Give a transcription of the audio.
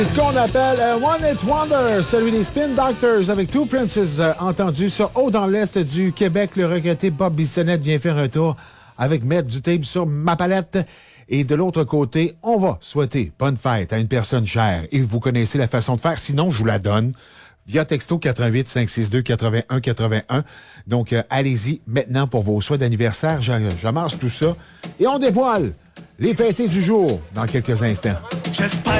C'est ce qu'on appelle One Hit Wonder, celui des Spin Doctors avec Two Princes entendu sur Haut dans l'Est du Québec. Le regretté Bob Bissonnette vient faire un tour avec mettre du tape sur ma palette. Et de l'autre côté, on va souhaiter bonne fête à une personne chère. Et vous connaissez la façon de faire, sinon je vous la donne. Via texto 88 562 81 81. Donc, allez-y maintenant pour vos souhaits d'anniversaire. J'amasse tout ça. Et on dévoile les fêtés du jour dans quelques instants. J'espère